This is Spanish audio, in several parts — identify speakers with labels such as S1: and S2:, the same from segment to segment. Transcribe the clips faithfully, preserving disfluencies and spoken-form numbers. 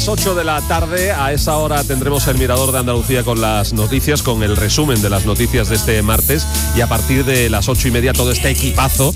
S1: las ocho de la tarde. A esa hora tendremos el Mirador de Andalucía con las noticias, con el resumen de las noticias de este martes, y a partir de las ocho y media todo este equipazo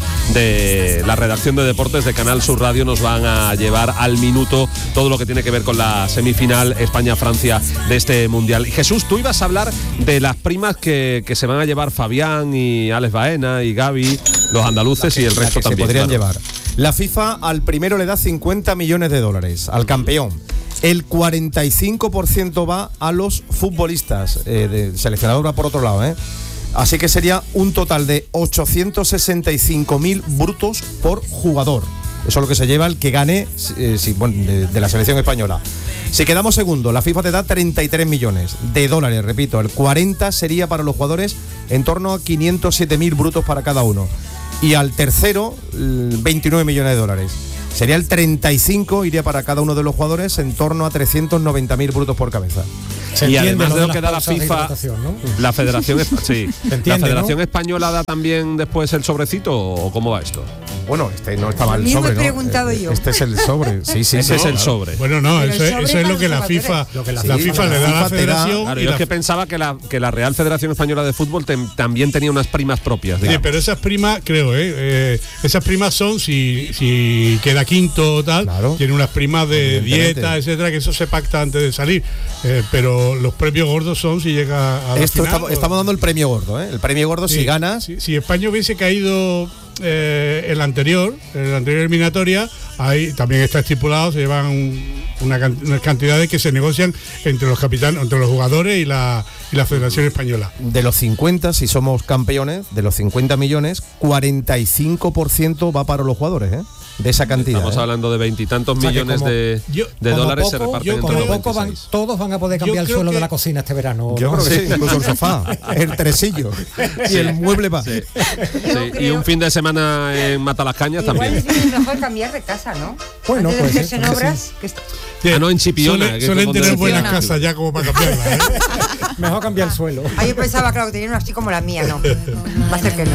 S1: de la redacción de deportes de Canal Sur Radio nos van a llevar al minuto todo lo que tiene que ver con la semifinal España-Francia de este Mundial. Y Jesús, tú ibas a hablar de las primas que, que se van a llevar Fabián y Alex Baena y Gaby, los andaluces y el resto
S2: que
S1: también.
S2: Se podrían
S1: claro.
S2: llevar. La FIFA al primero le da cincuenta millones de dólares, al campeón. El cuarenta y cinco por ciento va a los futbolistas, eh, de seleccionador va por otro lado, ¿eh? Así que sería un total de ochocientos sesenta y cinco mil brutos por jugador. Eso es lo que se lleva el que gane eh, si, bueno, de, de la selección española. Si quedamos segundo, la FIFA te da treinta y tres millones de dólares, repito, el cuarenta sería para los jugadores en torno a quinientos siete mil brutos para cada uno. Y al tercero, veintinueve millones de dólares. Sería el treinta y cinco, iría para cada uno de los jugadores en torno a trescientos noventa mil brutos por cabeza.
S3: Se
S1: y
S3: entiende
S1: además de
S3: lo
S1: lo que da la FIFA,
S3: ¿no?
S1: la Federación, sí,
S3: entiende,
S1: la Federación
S3: ¿no?
S1: Española da también después el sobrecito, ¿o cómo va esto?
S2: Bueno, este no está mal el
S4: Mismo
S2: sobre,
S4: he
S2: ¿no?
S4: preguntado
S2: Eh,
S4: yo.
S2: Este es el sobre, sí, sí.
S1: Ese
S2: sí.
S1: es el sobre.
S5: Bueno, no,
S4: Pero
S5: eso,
S4: el
S5: es-
S4: sobre
S5: eso es
S4: para
S5: lo que
S4: los
S5: la FIFA,
S4: jugadores.
S3: Lo que la
S5: la
S3: FIFA
S5: FIFA
S3: le
S5: le
S2: da
S5: da a la
S2: te da-
S5: Federación.
S1: Claro,
S5: y
S1: yo
S5: la-
S1: es que pensaba que la, que la Real Federación Española de Fútbol te- también tenía unas primas propias.
S5: Sí,
S1: digamos.
S5: pero esas primas, creo, ¿eh? eh esas primas son, si, si queda quinto o tal,
S2: Claro.
S5: tiene unas primas de
S2: Evidentemente.
S5: dieta, etcétera, que eso se pacta antes de salir. Eh, pero los premios gordos son si llega a la
S2: Esto
S5: final,
S2: estamos,
S5: o-
S2: estamos dando el premio gordo, ¿eh? El premio gordo
S5: Sí,
S2: si ganas.
S5: Si, si España hubiese caído eh, en la anterior, en la anterior eliminatoria, ahí también está estipulado, se llevan un- una, can- unas cantidades que se negocian entre los capitanes, entre los jugadores y la, y la Federación Española.
S2: De los cincuenta, si somos campeones, de los cincuenta millones, cuarenta y cinco por ciento va para los jugadores, ¿eh? De esa cantidad.
S1: Estamos
S2: ¿eh?
S1: hablando de veintitantos
S3: O sea, que
S1: millones
S3: como-
S1: de,
S5: yo-
S1: de
S3: Como
S1: dólares se
S3: poco-
S1: reparten
S5: yo
S1: entre
S3: Como
S1: los
S5: creo-
S3: poco van,
S1: veintiséis.
S3: todos van a poder cambiar
S5: Yo
S3: el
S5: creo
S3: suelo
S5: que-
S3: de la cocina este verano.
S2: Yo
S3: ¿no?
S2: creo que sí, incluso el sofá, el tresillo y el mueble va.
S1: Sí.
S4: Yo
S1: Sí, y
S4: creo-
S1: un fin de semana en Matalascañas
S4: Igual
S1: también.
S4: es mejor cambiar de casa, ¿no?
S3: Bueno,
S4: Antes de
S3: pues,
S4: meterse en
S3: sí,
S4: obras, que est-
S1: Ah, no, en Chipiona,
S5: Suelen,
S1: que
S5: suelen
S1: es donde-
S5: tener buenas
S4: Chipiona.
S5: casas ya como para cambiarlas, ¿eh?
S3: Mejor cambiar el suelo.
S4: Ah, yo pensaba, claro, que tenían una así como la mía, no. Va a ser que no.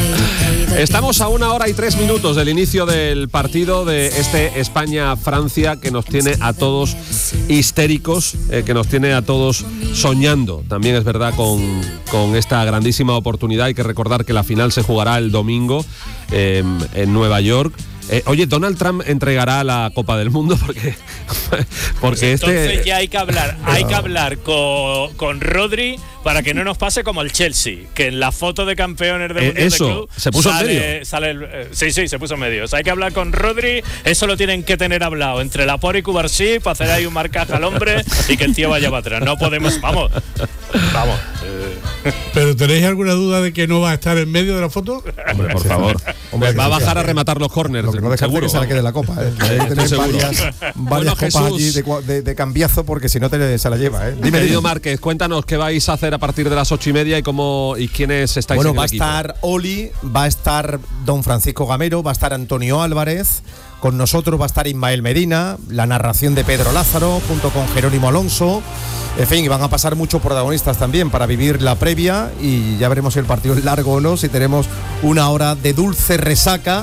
S1: Estamos a una hora y tres minutos del inicio del partido de este España-Francia que nos tiene a todos histéricos, eh, que nos tiene a todos soñando. También es verdad con, con esta grandísima oportunidad. Hay que recordar que la final se jugará el domingo eh, en Nueva York. Eh, oye, Donald Trump entregará la Copa del Mundo porque, porque
S6: Entonces
S1: este...
S6: ya hay que hablar, hay que hablar con, con Rodri para que no nos pase como el Chelsea, que en la foto de campeones del
S1: Eh,
S6: Mundial
S1: eso,
S6: de Club
S1: ¿se puso en
S6: sale,
S1: medio?
S6: sale el- eh, sí, sí, se puso en medio. O sea, hay que hablar con Rodri, eso lo tienen que tener hablado entre Laporte y Cubarsí para hacer ahí un marcaje al hombre y que el tío vaya para atrás. No podemos, vamos, vamos. eh,
S5: ¿Pero tenéis alguna duda de que no va a estar en medio de la foto?
S1: Hombre, por favor.
S2: Hombre,
S1: Va a
S2: que sí,
S1: bajar a
S2: que-
S1: rematar los corners.
S2: Lo que no deja de
S1: seguro.
S2: que se la quede la copa, ¿eh? Hay que
S1: Estoy
S2: tener
S1: seguro.
S2: varias,
S1: Bueno,
S2: varias copas
S1: Jesús.
S2: allí de, cua- de- de cambiazo porque si no te se la lleva, ¿eh? Dime,
S1: Querido
S2: dime.
S1: Márquez, cuéntanos qué vais a hacer a partir de las ocho y media y cómo y quiénes estáis
S2: Bueno,
S1: en el
S2: va a
S1: equipo.
S2: estar Oli, va a estar Don Francisco Gamero, va a estar Antonio Álvarez, con nosotros va a estar Ismael Medina, la narración de Pedro Lázaro, junto con Jerónimo Alonso. En fin, y van a pasar muchos protagonistas también para vivir la previa y ya veremos si el partido es largo o no, si tenemos una hora de dulce resaca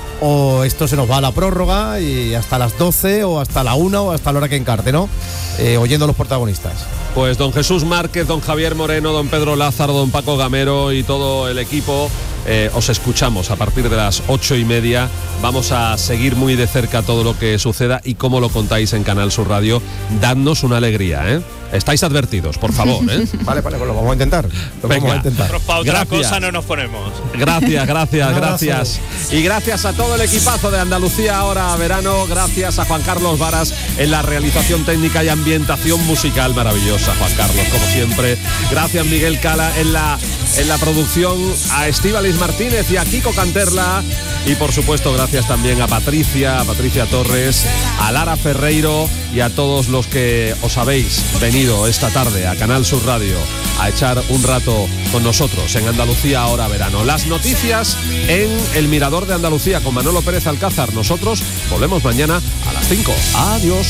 S2: o esto se nos va a la prórroga y hasta las doce o hasta la una o hasta la hora que encarte, ¿no? Eh, oyendo a los protagonistas.
S1: Pues don Jesús Márquez, don Javier Moreno, don Pedro Lázaro, don Paco Gamero y todo el equipo, eh, os escuchamos a partir de las ocho y media. Vamos a seguir muy de cerca todo lo que suceda y cómo lo contáis en Canal Sur Radio. Dadnos una alegría, ¿eh? Estáis advertidos, por favor, ¿eh?
S2: Vale, vale, pues lo vamos a intentar. Lo
S1: Venga.
S2: vamos a intentar.
S6: Nosotros para otra
S1: Gracias.
S6: cosa no nos ponemos.
S1: Gracias, gracias,
S3: Un abrazo.
S1: gracias. Y gracias a todo el equipazo de Andalucía Ahora Verano. Gracias a Juan Carlos Varas en la realización técnica y ambientación musical maravillosa, Juan Carlos, como siempre. Gracias, Miguel Cala, en la, en la producción, a Estíbaliz Martínez y a Kiko Canterla. Y por supuesto, gracias también a Patricia, a Patricia Torres, a Lara Ferreiro y a todos los que os habéis venido esta tarde a Canal Sur Radio a echar un rato con nosotros en Andalucía Ahora Verano. Las noticias en El Mirador de Andalucía con Manolo Pérez Alcázar. Nosotros volvemos mañana a las cinco. Adiós.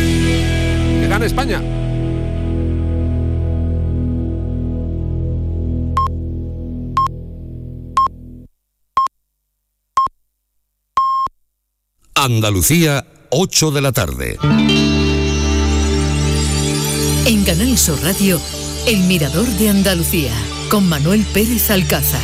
S1: Que gane España.
S7: Andalucía, ocho de la tarde. En Canal Sur Radio, El Mirador de Andalucía, con Manuel Pérez Alcázar.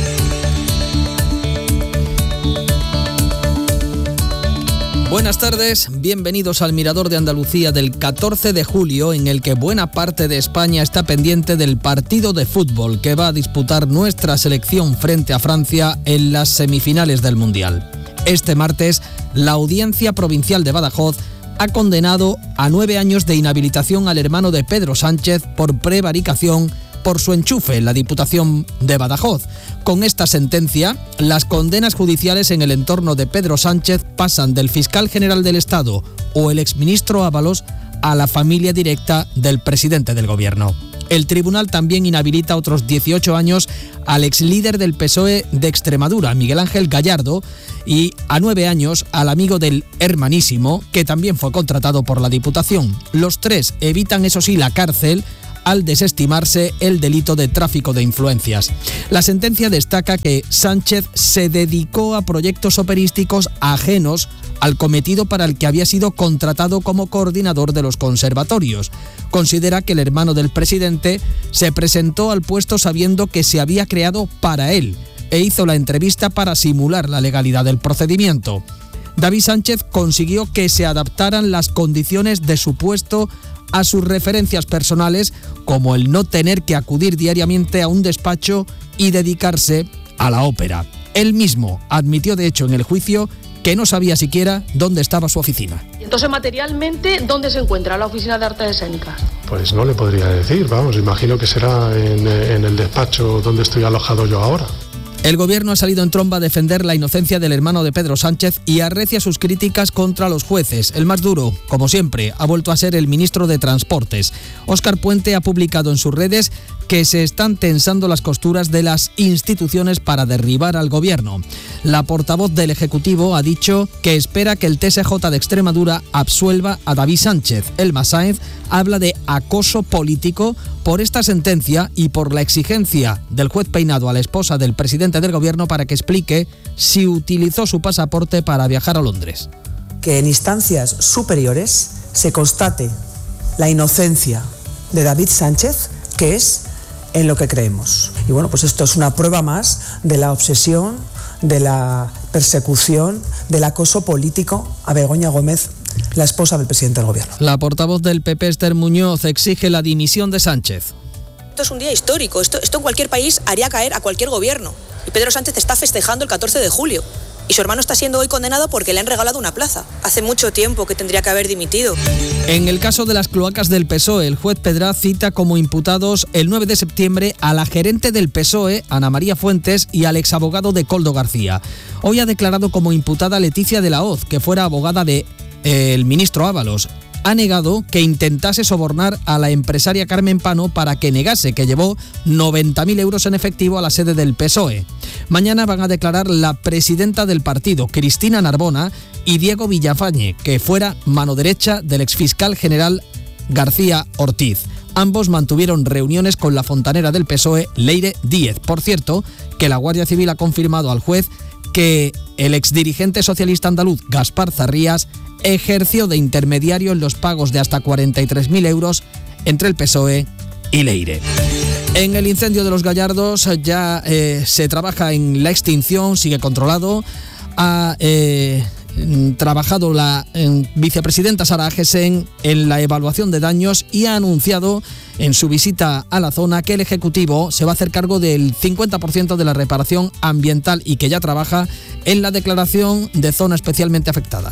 S8: Buenas tardes, bienvenidos al Mirador de Andalucía del catorce de julio, en el que buena parte de España está pendiente del partido de fútbol que va a disputar nuestra selección frente a Francia en las semifinales del Mundial. Este martes, la Audiencia Provincial de Badajoz ha condenado a nueve años de inhabilitación al hermano de Pedro Sánchez por prevaricación por su enchufe en la Diputación de Badajoz. Con esta sentencia, las condenas judiciales en el entorno de Pedro Sánchez pasan del fiscal general del Estado o el exministro Ábalos a la familia directa del presidente del gobierno. El tribunal también inhabilita otros dieciocho años al exlíder del P S O E de Extremadura, Miguel Ángel Gallardo, y a nueve años al amigo del hermanísimo, que también fue contratado por la Diputación. Los tres evitan, eso sí, la cárcel al desestimarse el delito de tráfico de influencias. La sentencia destaca que Sánchez se dedicó a proyectos operísticos ajenos al cometido para el que había sido contratado como coordinador de los conservatorios. Considera que el hermano del presidente se presentó al puesto sabiendo que se había creado para él e hizo la entrevista para simular la legalidad del procedimiento. David Sánchez consiguió que se adaptaran las condiciones de su puesto a sus referencias personales, como el no tener que acudir diariamente a un despacho y dedicarse a la ópera. Él mismo admitió, de hecho, en el juicio que no sabía siquiera dónde estaba su oficina.
S9: Entonces, materialmente, ¿dónde se encuentra la Oficina de Artes Escénicas?
S10: Pues no le podría decir, vamos, imagino que será en, en el despacho donde estoy alojado yo ahora.
S8: El gobierno ha salido en tromba a defender la inocencia del hermano de Pedro Sánchez y arrecia sus críticas contra los jueces. El más duro, como siempre, ha vuelto a ser el ministro de Transportes. Óscar Puente ha publicado en sus redes que se están tensando las costuras de las instituciones para derribar al gobierno. La portavoz del Ejecutivo ha dicho que espera que el T S J de Extremadura absuelva a David Sánchez. Elma Sáenz habla de acoso político por esta sentencia y por la exigencia del juez Peinado a la esposa del presidente del gobierno para que explique si utilizó su pasaporte para viajar a Londres.
S11: Que en instancias superiores se constate la inocencia de David Sánchez, que es en lo que creemos. Y bueno, pues esto es una prueba más de la obsesión, de la persecución, del acoso político a Begoña Gómez, la esposa del presidente del gobierno.
S8: La portavoz del P P, Esther Muñoz, exige la dimisión de Sánchez.
S12: Esto es un día histórico, esto, esto en cualquier país haría caer a cualquier gobierno. Y Pedro Sánchez está festejando el catorce de julio. Y su hermano está siendo hoy condenado porque le han regalado una plaza. Hace mucho tiempo que tendría que haber dimitido.
S8: En el caso de las cloacas del P S O E, el juez Pedraz cita como imputados el nueve de septiembre a la gerente del P S O E, Ana María Fuentes, y al exabogado de Koldo García. Hoy ha declarado como imputada Leticia de la Hoz, que fuera abogada del eh, ministro Ábalos. Ha negado que intentase sobornar a la empresaria Carmen Pano para que negase que llevó noventa mil euros en efectivo a la sede del P S O E. Mañana van a declarar la presidenta del partido, Cristina Narbona, y Diego Villafañe, que fuera mano derecha del exfiscal general García Ortiz. Ambos mantuvieron reuniones con la fontanera del P S O E, Leire Díez. Por cierto, que la Guardia Civil ha confirmado al juez que el exdirigente socialista andaluz Gaspar Zarrías ejerció de intermediario en los pagos de hasta cuarenta y tres mil euros entre el P S O E y Leire. En el incendio de los Gallardos ya eh, se trabaja en la extinción, sigue controlado. Ha eh, trabajado la eh, vicepresidenta Sara Agesen en la evaluación de daños y ha anunciado en su visita a la zona que el Ejecutivo se va a hacer cargo del cincuenta por ciento de la reparación ambiental y que ya trabaja en la declaración de zona especialmente afectada.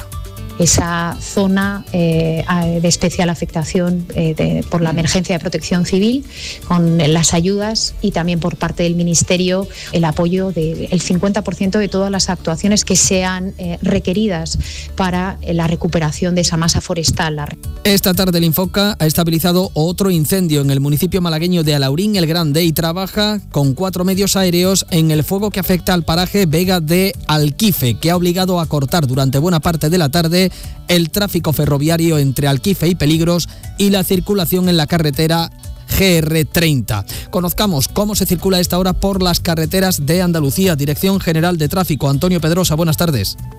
S13: Esa zona eh, de especial afectación eh, de, por la emergencia de protección civil, con las ayudas y también por parte del Ministerio el apoyo del cincuenta por ciento de todas las actuaciones que sean eh, requeridas para la recuperación de esa masa forestal.
S8: Esta tarde el Infoca ha estabilizado otro incendio en el municipio malagueño de Alaurín el Grande y trabaja con cuatro medios aéreos en el fuego que afecta al paraje Vega de Alquife, que ha obligado a cortar durante buena parte de la tarde el tráfico ferroviario entre Alquife y Peligros y la circulación en la carretera G R treinta. Conozcamos cómo se circula a esta hora por las carreteras de Andalucía. Dirección General de Tráfico, Antonio Pedrosa, buenas tardes.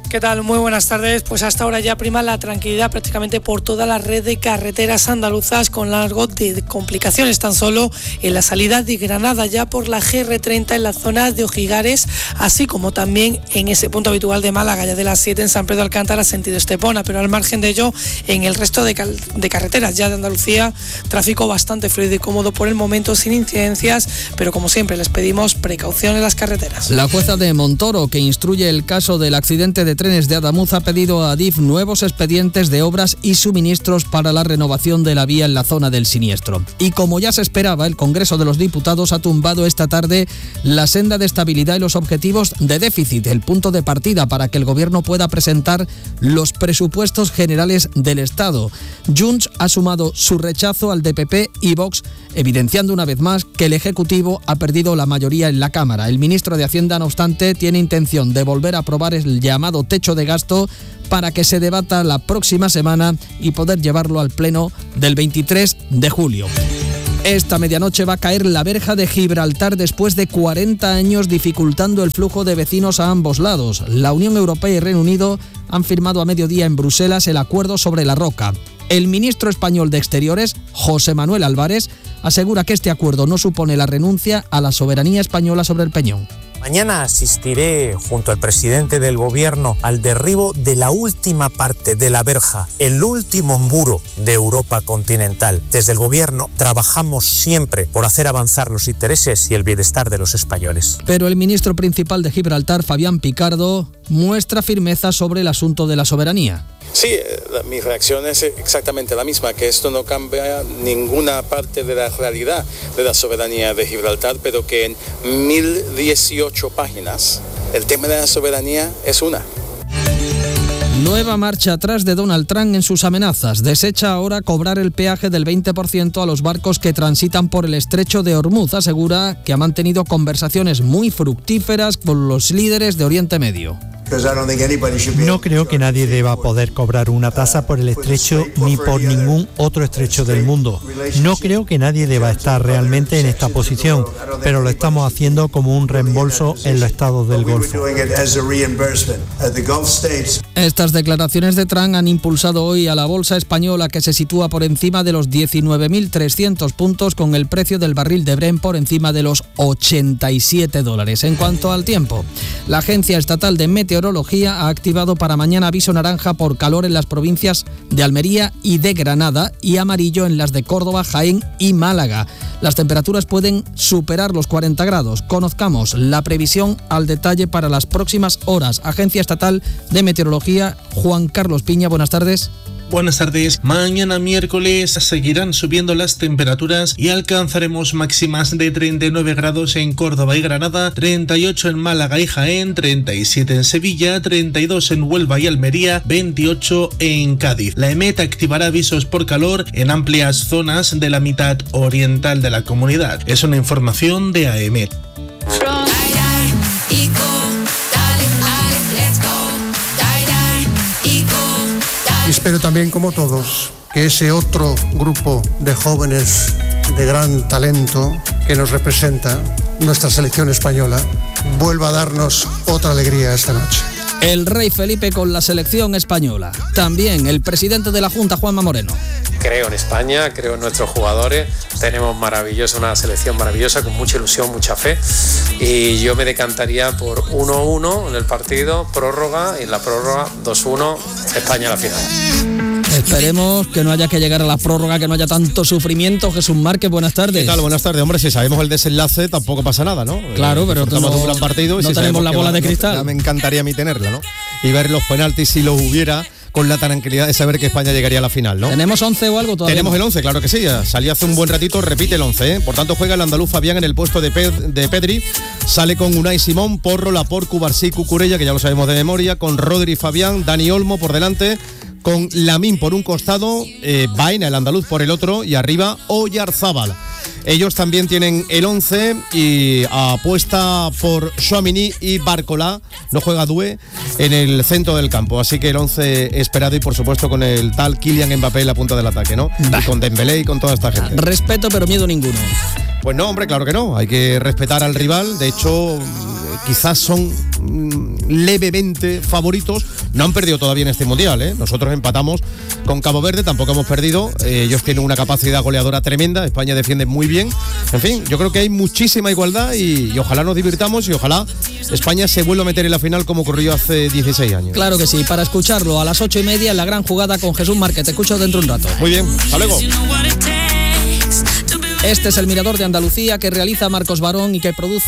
S14: ¿Qué tal? Muy buenas tardes. Pues hasta ahora ya prima la tranquilidad prácticamente por toda la red de carreteras andaluzas, con largo de complicaciones tan solo en la salida de Granada, ya por la G R treinta en la zona de Ojigares, así como también en ese punto habitual de Málaga, ya de las siete en San Pedro Alcántara, sentido Estepona. Pero al margen de ello, en el resto de, cal- de carreteras ya de Andalucía, tráfico bastante fluido y cómodo por el momento, sin incidencias, pero como siempre les pedimos precaución en las carreteras.
S8: La jueza de Montoro, que instruye el caso del accidente de trenes de Adamuz, ha pedido a Adif nuevos expedientes de obras y suministros para la renovación de la vía en la zona del siniestro. Y como ya se esperaba, el Congreso de los Diputados ha tumbado esta tarde la senda de estabilidad y los objetivos de déficit, el punto de partida para que el Gobierno pueda presentar los presupuestos generales del Estado. Junts ha sumado su rechazo al de P P y Vox, evidenciando una vez más que el Ejecutivo ha perdido la mayoría en la Cámara. El ministro de Hacienda, no obstante, tiene intención de volver a aprobar el llamado techo de gasto para que se debata la próxima semana y poder llevarlo al Pleno del veintitrés de julio. Esta medianoche va a caer la verja de Gibraltar después de cuarenta años dificultando el flujo de vecinos a ambos lados. La Unión Europea y Reino Unido han firmado a mediodía en Bruselas el acuerdo sobre la roca. El ministro español de Exteriores, José Manuel Álvarez, asegura que este acuerdo no supone la renuncia a la soberanía española sobre el peñón.
S15: Mañana asistiré junto al presidente del gobierno al derribo de la última parte de la verja, el último muro de Europa continental. Desde el gobierno trabajamos siempre por hacer avanzar los intereses y el bienestar de los españoles.
S8: Pero el ministro principal de Gibraltar, Fabián Picardo, muestra firmeza sobre el asunto de la soberanía.
S16: Sí, la, mi reacción es exactamente la misma, que esto no cambia ninguna parte de la realidad de la soberanía de Gibraltar, pero que en mil dieciocho páginas el tema de la soberanía es una.
S8: Nueva marcha atrás de Donald Trump en sus amenazas. Desecha ahora cobrar el peaje del veinte por ciento a los barcos que transitan por el estrecho de Hormuz. Asegura que ha mantenido conversaciones muy fructíferas con los líderes de Oriente Medio.
S17: No creo que nadie deba poder cobrar una tasa por el estrecho ni por ningún otro estrecho del mundo. No creo que nadie deba estar realmente en esta posición, pero lo estamos haciendo como un reembolso en los estados del Golfo.
S8: Estas declaraciones de Trump han impulsado hoy a la bolsa española, que se sitúa por encima de los diecinueve mil trescientos puntos, con el precio del barril de Brent por encima de los ochenta y siete dólares. En cuanto al tiempo, la Agencia Estatal de Meteorología ha activado para mañana aviso naranja por calor en las provincias de Almería y de Granada y amarillo en las de Córdoba, Jaén y Málaga. Las temperaturas pueden superar los cuarenta grados. Conozcamos la previsión al detalle para las próximas horas. Agencia Estatal de Meteorología, Juan Carlos Piña, buenas tardes.
S18: Buenas tardes. Mañana miércoles seguirán subiendo las temperaturas y alcanzaremos máximas de treinta y nueve grados en Córdoba y Granada, treinta y ocho en Málaga y Jaén, treinta y siete en Sevilla, treinta y dos en Huelva y Almería, veintiocho en Cádiz. La EMET activará avisos por calor en amplias zonas de la mitad oriental de la comunidad. Es una información de A E M E T.
S19: Espero también, como todos, que ese otro grupo de jóvenes de gran talento que nos representa, nuestra selección española, vuelva a darnos otra alegría esta noche.
S8: El rey Felipe con la selección española. También el presidente de la Junta, Juanma Moreno.
S20: Creo en España, creo en nuestros jugadores, tenemos maravillosa, una selección maravillosa con mucha ilusión, mucha fe, y yo me decantaría por uno uno en el partido, prórroga, y en la prórroga dos uno, España a la final.
S8: Esperemos que no haya que llegar a la prórroga, que no haya tanto sufrimiento. Jesús Márquez, buenas tardes.
S2: ¿Qué tal? Buenas tardes. Hombre, si sabemos el desenlace tampoco pasa nada, ¿no?
S8: Claro, pero
S2: estamos
S8: no,
S2: un gran partido y
S8: no
S2: si
S8: tenemos la bola
S2: va,
S8: de cristal.
S2: Ya me encantaría a mí tenerla, ¿no? Y ver los penaltis si los hubiera, con la tranquilidad de saber que España llegaría a la final, ¿no?
S8: ¿Tenemos once o algo todavía?
S2: Tenemos el once, claro que sí. Ya salió hace un buen ratito, repite el once, ¿eh? Por tanto, juega el andaluz Fabián en el puesto de, Ped, de Pedri. Sale con Unai Simón, Porro, Laporte, Cubarsí, Cucurella, que ya lo sabemos de memoria, con Rodri, Fabián, Dani Olmo por delante, con Lamín por un costado, eh, Baena, el andaluz, por el otro, y arriba Oyarzábal. Ellos también tienen el once y apuesta por Tchouaméni y Barcola, no juega Doué, en el centro del campo. Así que el once esperado y por supuesto con el tal Kylian Mbappé en la punta del ataque, ¿no? Bah. Y con Dembélé y con toda esta gente.
S8: Respeto pero miedo ninguno.
S2: Pues no, hombre, claro que no. Hay que respetar al rival. De hecho, quizás son levemente favoritos. No han perdido todavía en este Mundial, ¿eh? Nosotros empatamos con Cabo Verde, tampoco hemos perdido. Eh, ellos tienen una capacidad goleadora tremenda, España defiende muy bien. En fin, yo creo que hay muchísima igualdad y, y ojalá nos divirtamos y ojalá España se vuelva a meter en la final como ocurrió hace dieciséis años.
S8: Claro que sí, para escucharlo a las ocho y media en la gran jugada con Jesús Márquez. Te escucho dentro de un rato.
S2: Muy bien, hasta luego.
S8: Este es el Mirador de Andalucía que realiza Marcos Barón y que produce